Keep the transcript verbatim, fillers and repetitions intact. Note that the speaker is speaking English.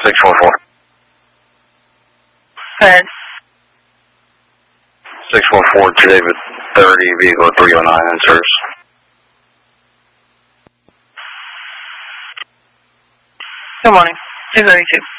six four four. Go ahead. six four four to David thirty, vehicle three oh nine in service. Good morning. two thirty-two.